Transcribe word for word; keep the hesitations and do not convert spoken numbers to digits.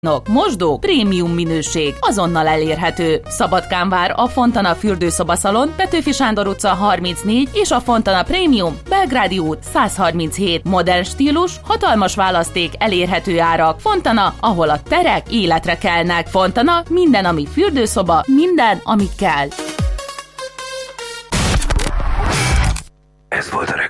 Mosdók, prémium minőség, azonnal elérhető. Szabadkán vár a Fontana fürdőszobaszalon, Petőfi Sándor utca harmincnégy és a Fontana Prémium, Belgrádi út száz harminchét. Modern stílus, hatalmas választék, elérhető árak. Fontana, ahol a terek életre kelnek. Fontana, minden, ami fürdőszoba, minden, ami kell. Ez volt a